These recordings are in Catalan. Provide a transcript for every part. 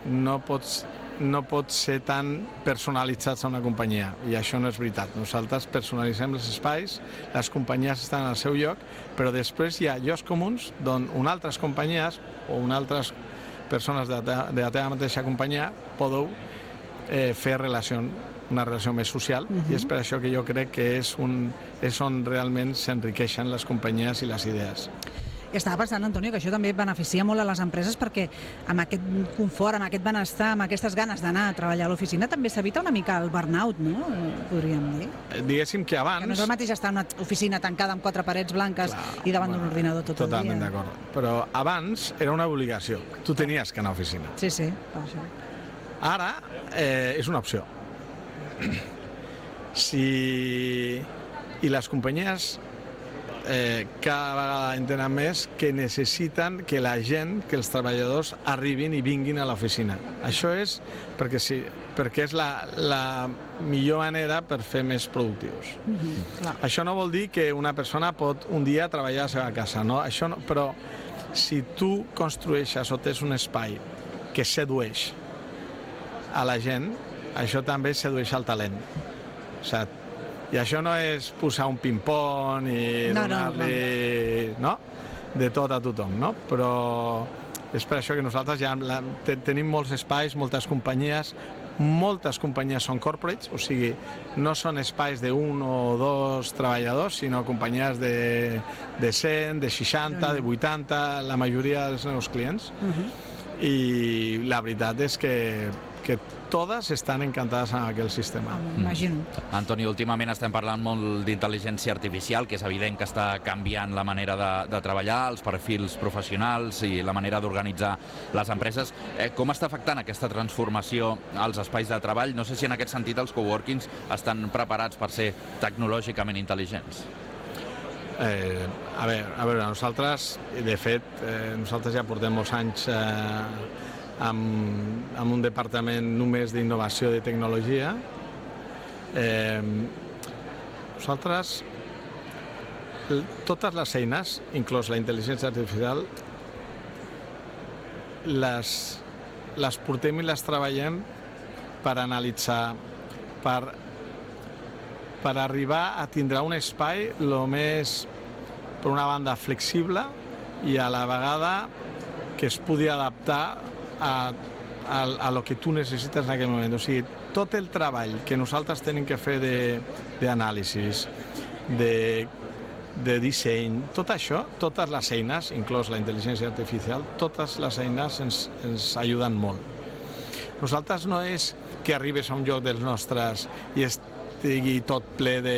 no pots ser tan personalitzats a una companyia, i això no és veritat. Nosaltres personalitzem els espais, les companyies estan al seu lloc, però després hi ha llocs comuns on unes altres companyies o unes altres persones de la teva mateixa companyia podeu fer una relació més social, i és per això que jo crec que és on realment s'enriqueixen les companyies i les idees. I estava pensant, Antonio, que això també beneficia molt a les empreses perquè amb aquest confort, amb aquest benestar, amb aquestes ganes d'anar a treballar a l'oficina també s'evita una mica el burnout, no? Podríem dir. Diguéssim que abans... Que no és el mateix estar en una oficina tancada amb 4 parets blanques i davant d'un ordinador tot el dia. Totalment d'acord. Però abans era una obligació. Tu tenies que anar a l'oficina. Sí, per això. Ara és una opció. I les companyies cada vegada entenen més que necessiten que la gent, que els treballadors arribin i vinguin a l'oficina. Això és perquè és la millor manera per fer més productius. Això no vol dir que una persona pot un dia treballar a la seva casa, no? Això no, però si tu construeixes o tens un espai que sedueix a la gent, això també sedueix el talent. O sigui, i això no és posar un ping-pong i donar-li de tot a tothom, no? Però és per això que nosaltres ja tenim molts espais, moltes companyies són corporates, o sigui, no són espais d'un o dos treballadors, sinó companyies de 100, de 60, de 80, la majoria dels meus clients. I la veritat és que totes estan encantades amb aquell sistema. Imagino. Antoni, últimament estem parlant molt d'intel·ligència artificial, que és evident que està canviant la manera de treballar, els perfils professionals i la manera d'organitzar les empreses. Com està afectant aquesta transformació als espais de treball? No sé si en aquest sentit els coworkings estan preparats per ser tecnològicament intel·ligents. A veure, nosaltres, de fet, nosaltres ja portem molts anys amb un departament només d'innovació i de tecnologia. Nosaltres, totes les eines, inclòs la intel·ligència artificial, les portem i les treballem per analitzar, per arribar a tindre un espai el més, per una banda, flexible i a la vegada que es pugui adaptar a lo que tu necessites en aquell moment. O sigui, tot el treball que nosaltres tenim que fer d'anàlisis, de disseny, tot això, totes les eines, inclòs la intel·ligència artificial, totes les eines ens ajuden molt. Nosaltres no és que arribes a un lloc dels nostres i estigui tot ple de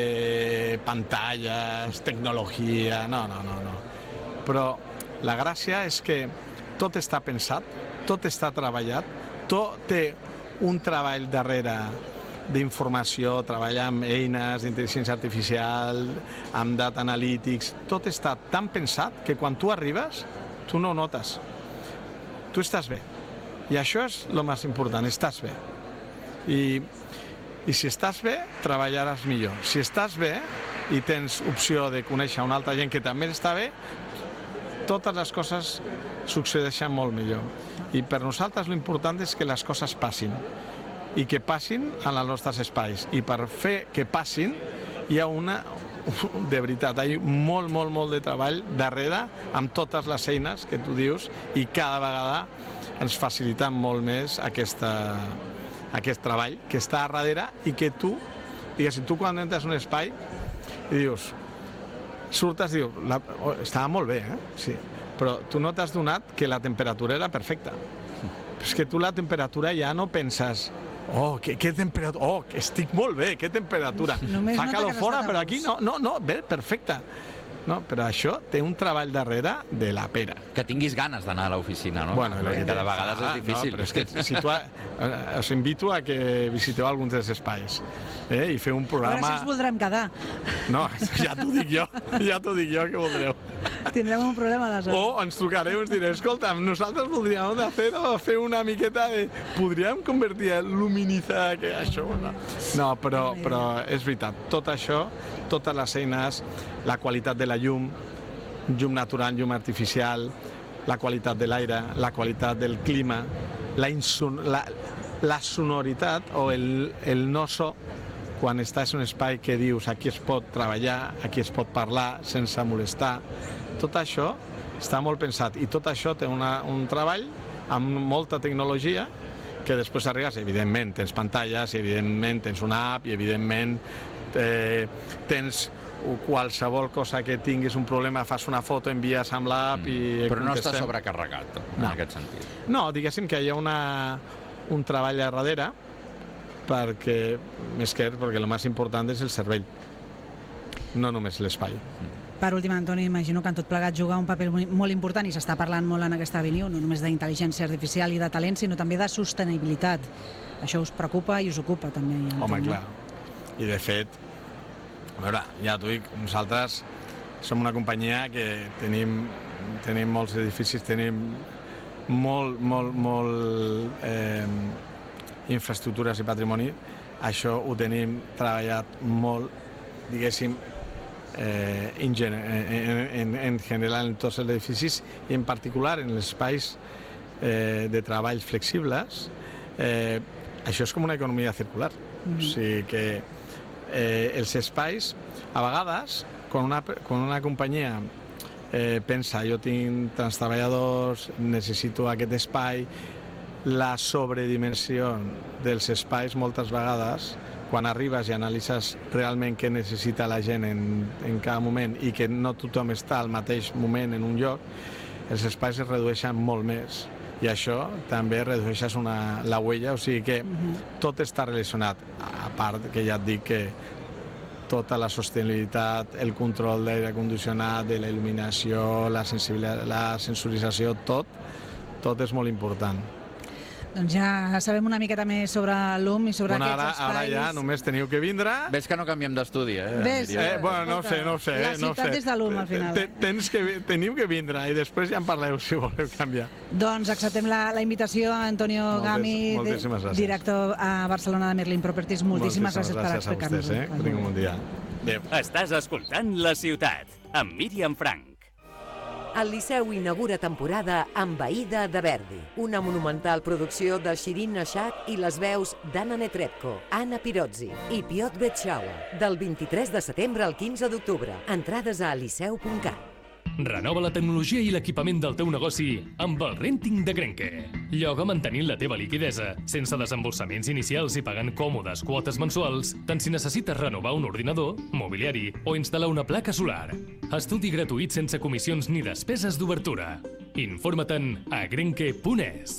pantalles, tecnologia, no. Però la gràcia és que tot està pensat, tot està treballat, tot té un treball darrere d'informació, treballar amb eines d'intel·ligència artificial, amb data analytics, tot està tan pensat que quan tu arribes, tu no ho notes. Tu estàs bé. I això és el més important, estàs bé. I si estàs bé, treballaràs millor. Si estàs bé i tens opció de conèixer una altra gent que també està bé, totes les coses succeeixen molt millor. I per nosaltres l'important és que les coses passin i que passin en els nostres espais. I per fer que passin hi ha de veritat, hi ha molt de treball darrere amb totes les eines que tu dius i cada vegada ens faciliten molt més aquest treball que està a darrere i que tu, diguéssim, tu quan entres en un espai i dius, surtes i dius, estava molt bé, sí, però tu no t'has donat que la temperatura era perfecta. Però és que tu la temperatura ja no penses, que temperatura, estic molt bé, que temperatura. Fa calor fora, però aquí no, bé, perfecte. No, però això té un treball darrere de la pera. Que tinguis ganes d'anar a l'oficina, no? Bueno, de vegades és difícil. No, però és que si us invito a que visiteu alguns dels espais i feu un programa... Ara sí ens voldrem quedar. No, ja t'ho dic jo que voldreu. Tindrem un problema de sol. O ens trucareu i ens direu, escolta, nosaltres voldríem fer una miqueta de... Podríem convertir luminitzar això? No, però és veritat, tot això, totes les eines, la qualitat de la llum natural, llum artificial, la qualitat de l'aire, la qualitat del clima, la sonoritat o el no so quan estàs en un espai que dius aquí es pot treballar, aquí es pot parlar sense molestar. Tot això està molt pensat i tot això té un treball amb molta tecnologia que després arribes, evidentment, tens pantalles, evidentment tens una app i evidentment tens qualsevol cosa que tinguis un problema, fas una foto, envies amb l'app i Però no contestem. està sobrecarregat, en aquest sentit. No, diguéssim que hi ha un treball a darrere perquè el més important és el cervell, no només l'espai. Per últim, Antoni, imagino que en tot plegat juga un paper molt important i s'està parlant molt en aquesta avenue, no només d'intel·ligència artificial i de talent, sinó també de sostenibilitat. Això us preocupa i us ocupa també. Home, clar. I de fet, a veure, ja t'ho dic, nosaltres som una companyia que tenim molts edificis, tenim molt infraestructures i patrimoni. Això ho tenim treballat molt, diguéssim, en general en tots els edificis i en particular en els espais de treball flexibles. Això és com una economia circular. O sigui que els espais, a vegades, quan una companyia pensa jo tinc tants treballadors, necessito aquest espai, la sobredimensió dels espais moltes vegades, quan arribes i analitzes realment què necessita la gent en cada moment i que no tothom està al mateix moment en un lloc, els espais es redueixen molt més i això també redueixes la huella, o sigui que tot està relacionat, a part que ja et dic que tota la sostenibilitat, el control d'aire condicionat, de la il·luminació, la sensorització, tot és molt important. Doncs ja sabem una miqueta més sobre l'UM i sobre aquests espais. Ara ja només teniu que vindre. Ves que no canviem d'estudi, Ves, bueno, no sé. La ciutat des de l'UM, al final. Teniu que vindre i després ja en parleu si voleu canviar. Doncs acceptem la invitació a Antonio Gami, director a Barcelona de Merlin Properties. Moltíssimes gràcies per explicar-nos. Que tinguin un bon dia. Estàs escoltant La Ciutat, amb Míriam Frank. El Liceu inaugura temporada amb Aïda de Verdi, una monumental producció de Shirin Nashat i les veus d'Anna Netrebko, Anna Pirozzi i Piotr Betxaua, del 23 de setembre al 15 d'octubre. Entrades a liceu.cat. Renova la tecnologia i l'equipament del teu negoci amb el Renting de Grenke. Lloga mantenint la teva liquidesa, sense desembolsaments inicials i pagant còmodes quotes mensuals, tant si necessites renovar un ordinador, mobiliari o instal·lar una placa solar. Estudi gratuït sense comissions ni despeses d'obertura. Informa-te'n a grenke.es.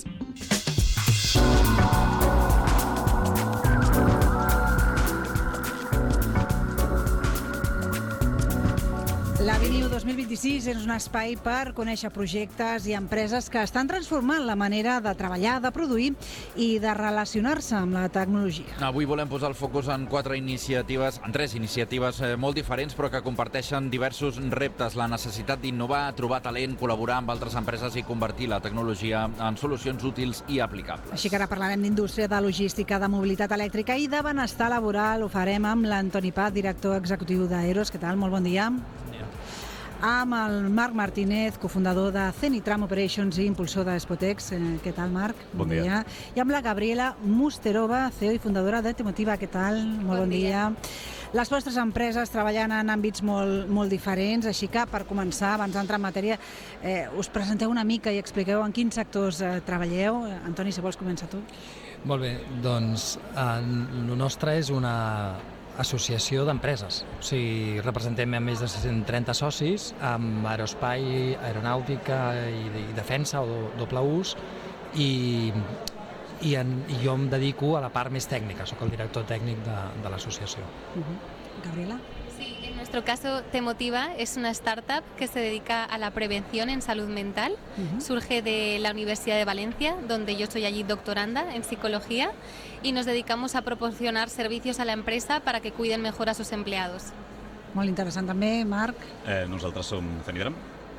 L'Avenue 2026 és un espai per conèixer projectes i empreses que estan transformant la manera de treballar, de produir i de relacionar-se amb la tecnologia. Avui volem posar el focus en tres iniciatives molt diferents però que comparteixen diversos reptes. La necessitat d'innovar, trobar talent, col·laborar amb altres empreses i convertir la tecnologia en solucions útils i aplicables. Així que ara parlarem d'indústria, de logística, de mobilitat elèctrica i de benestar laboral. Ho farem amb l'Antoni Paz, director executiu d'Aeros. Què tal? Molt bon dia. Amb el Marc Martínez, cofundador de Zenitram Operations i impulsor de Spotex. Què tal, Marc? Bon dia. I amb la Gabriela Musterova, CEO i fundadora de Temotiva. Què tal? Molt bon dia. Les vostres empreses treballen en àmbits molt diferents, així que per començar, abans d'entrar en matèria, us presenteu una mica i expliqueu en quins sectors treballeu. Antoni, si vols, comença tu. Molt bé, doncs el nostre és una associació d'empreses. O sigui, representem més de 130 socis amb aeroespai, aeronàutica i defensa o doble ús i jo em dedico a la part més tècnica, soc el director tècnic de l'associació. Gabriela? Sí, en nuestro caso Temotiva es una startup que se dedica a la prevención en salud mental. Surge de la Universidad de Valencia, donde yo soy allí doctoranda en psicología, y nos dedicamos a proporcionar servicios a la empresa para que cuiden mejor a sus empleados. Molt interessant també, Marc. Nosaltres som Zenitram,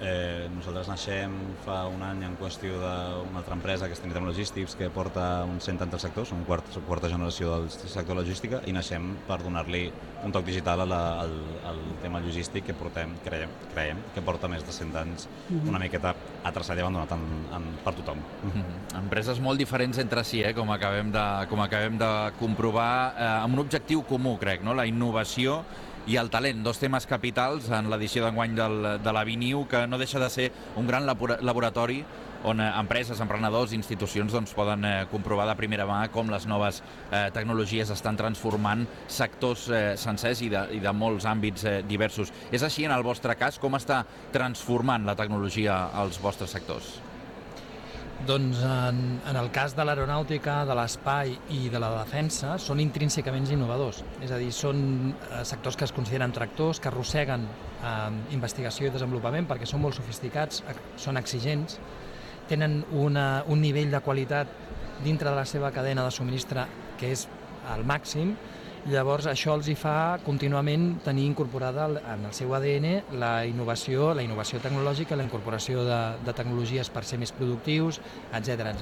Nosaltres naixem fa un any en qüestió d'una altra empresa, que és Trinitem Logistics, que porta uns 100 anys al sector, som quarta generació del sector logística, i naixem per donar-li un toc digital al tema logístic que creiem que porta més de 100 anys una miqueta atrasat i abandonat per tothom. Empreses molt diferents entre si, com acabem de comprovar, amb un objectiu comú, crec, no? La innovació i el talent, dos temes capitals en l'edició d'enguany de la Viniu, que no deixa de ser un gran laboratori on empreses, emprenedors i institucions poden comprovar de primera mà com les noves tecnologies estan transformant sectors sencers i de molts àmbits diversos. És així en el vostre cas? Com està transformant la tecnologia als vostres sectors? Doncs en el cas de l'aeronàutica, de l'espai i de la defensa són intrínsecament innovadors. És a dir, són sectors que es consideren tractors, que arrosseguen investigació i desenvolupament perquè són molt sofisticats, són exigents, tenen un nivell de qualitat dintre de la seva cadena de subministre que és al màxim. Llavors això els hi fa contínuament tenir incorporada en el seu ADN la innovació tecnològica, la incorporació de tecnologies per ser més productius, etc.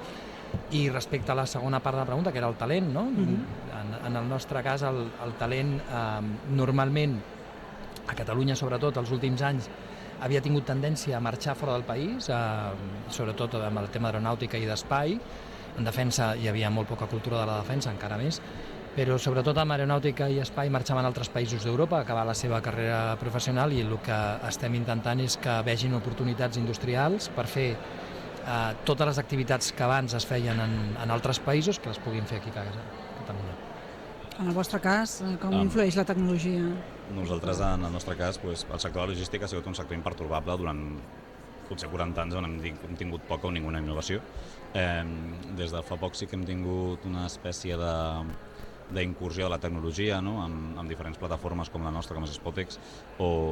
I respecte a la segona part de la pregunta, que era el talent, no? En el nostre cas el talent normalment a Catalunya, sobretot els últims anys, havia tingut tendència a marxar fora del país, sobretot amb el tema d'aeronàutica i d'espai. En defensa hi havia molt poca cultura de la defensa, encara més, però sobretot amb aeronàutica i espai marxaven a altres països d'Europa a acabar la seva carrera professional, i el que estem intentant és que vegin oportunitats industrials per fer totes les activitats que abans es feien en altres països, que les puguin fer aquí a Catalunya. En el vostre cas, com influeix la tecnologia? Nosaltres, en el nostre cas, el sector de la logística ha sigut un sector imperturbable durant potser 40 anys on hem tingut poca o ninguna innovació. Des de fa poc sí que hem tingut una espècie d'incursió de la tecnologia, no? amb diferents plataformes com la nostra, com és Spotex, o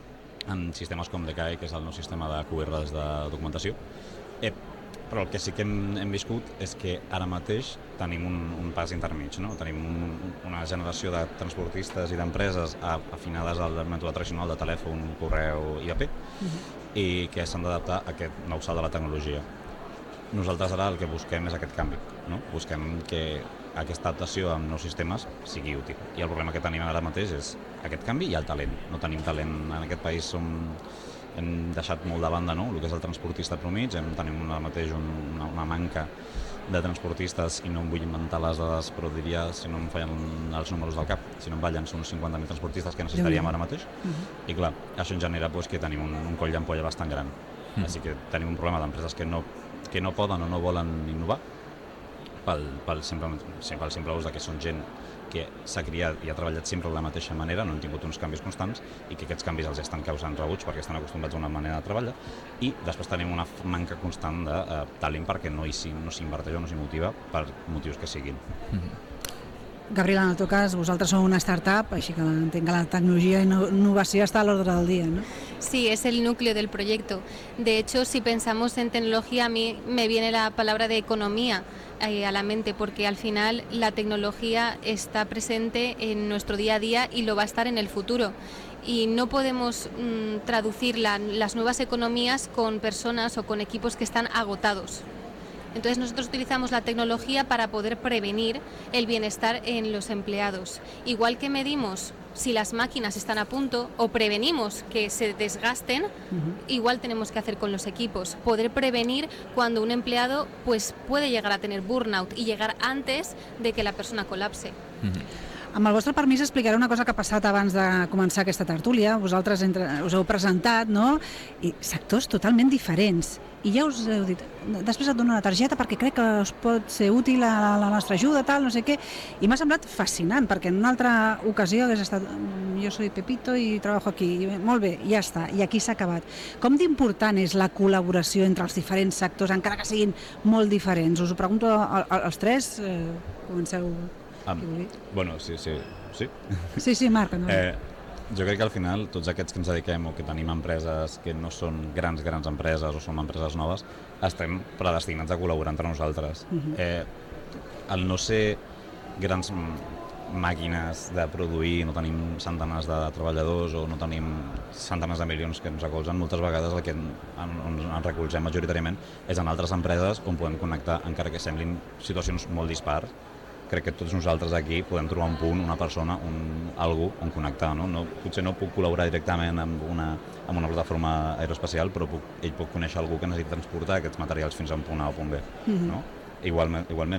en sistemes com DKI, que és el nou sistema de QRs de documentació. Però el que sí que hem viscut és que ara mateix tenim un pas intermig, no? Tenim una generació de transportistes i d'empreses afinades al mètode tradicional de telèfon, correu i IP, i que s'han d'adaptar a aquest nou salt de la tecnologia. Nosaltres ara el que busquem és aquest canvi, no? Busquem que aquesta adaptació amb nous sistemes sigui útil. I el problema que tenim ara mateix és aquest canvi i el talent. No tenim talent en aquest país, hem deixat molt de banda, no? El que és el transportista promig, tenim ara mateix una manca de transportistes, i no em vull inventar les dades, però diria, si no em fallen els números del cap, si no em ballen, són uns 50.000 transportistes que necessitaríem ara mateix. I clar, això en genera que tenim un coll d'ampolla bastant gran. Així que tenim un problema d'empreses que no poden o no volen innovar pel simple ús que són gent que s'ha criat i ha treballat sempre de la mateixa manera, no han tingut uns canvis constants, i que aquests canvis els estan causant rebuig perquè estan acostumats a una manera de treballar, i després tenim una manca constant de talent perquè no s'inverteix o no s'hi motiva per motius que siguin. Gabriela, en el teu cas, vosaltres sou una startup, així que entenc que la tecnologia i innovació está a l'ordre del día, ¿no? Sí, es el núcleo del proyecto. De hecho, si pensamos en tecnología, a mí me viene la palabra de economía a la mente, porque al final la tecnología está presente en nuestro día a día y lo va a estar en el futuro. Y no podemos traducir las nuevas economías con personas o con equipos que están agotados. Entonces nosotros utilizamos la tecnología para poder prevenir el bienestar en los empleados. Igual que medimos si las máquinas están a punto o prevenimos que se desgasten, igual tenemos que hacer con los equipos. Poder prevenir cuando un empleado puede llegar a tener burnout y llegar antes de que la persona colapse. Amb el vostre permís explicaré una cosa que ha passat abans de començar aquesta tertúlia. Vosaltres us heu presentat, no? I sectors totalment diferents. I ja us heu dit, després et dono una targeta perquè crec que us pot ser útil a la nostra ajuda, tal, no sé què. I m'ha semblat fascinant, perquè en una altra ocasió hagués estat, jo soy Pepito i treballo aquí. Molt bé, ja està, i aquí s'ha acabat. Com d'important és la col·laboració entre els diferents sectors, encara que siguin molt diferents? Us ho pregunto als tres, comenceu. Bueno, sí. Sí, Marc. Jo crec que al final tots aquests que ens dediquem o que tenim empreses que no són grans empreses o són empreses noves, estem predestinats a col·laborar entre nosaltres. El no ser grans màquines de produir, no tenim centenars de treballadors o no tenim centenars de milions que ens recolzen, moltes vegades el que ens recolzem majoritàriament és en altres empreses on podem connectar, encara que semblin situacions molt dispars. Crec que tots nosaltres aquí podem trobar un punt, una persona, algú on connectar. Potser no puc col·laborar directament amb una plataforma aeroespacial, però ell pot conèixer algú que necessita transportar aquests materials fins a un punt A o punt B. Igualment,